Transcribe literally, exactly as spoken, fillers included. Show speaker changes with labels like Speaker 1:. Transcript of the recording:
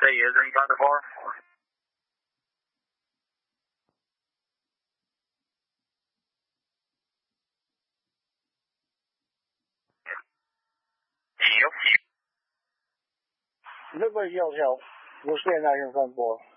Speaker 1: say he is inside the bar? Yep.
Speaker 2: Midway Yells Help. We'll stay in that here in front of the bar.